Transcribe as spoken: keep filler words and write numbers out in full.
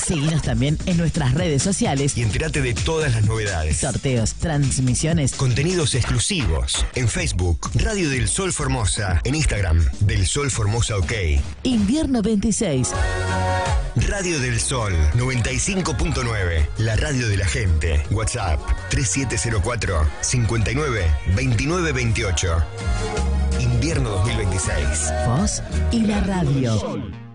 Seguinos también en nuestras redes sociales y entérate de todas las novedades. Sorteos, transmisiones, contenidos exclusivos. En Facebook, Radio del Sol Formosa. En Instagram, Del Sol Formosa OK. Invierno veintiséis. Radio del Sol noventa y cinco punto nueve. La radio de la gente. WhatsApp tres siete cero cuatro, cinco nueve, dos nueve dos ocho. Invierno dos mil veintiséis. Vos y la radio.